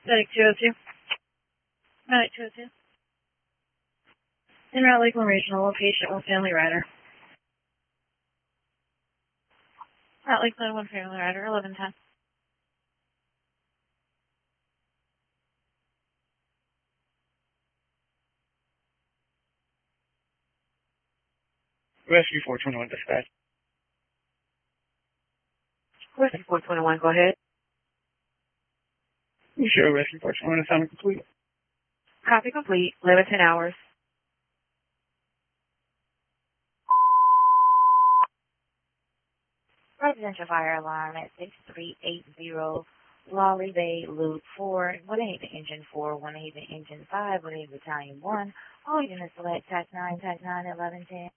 Medic 202. Medic 202. En route Lakeland Regional, patient, one family rider. Route Lakeland, one family rider, 1110. Rescue 421 dispatch. Rescue 421, go ahead. We show Rescue 421 assignment complete. Copy complete. 11:10 hours. Residential fire alarm at 6380 Lolly Bay Loop 4. 1-8 Engine 4, 1-8 Engine 5, 1-8 Battalion 1. All units select TAC 9, TAC 9, 1110.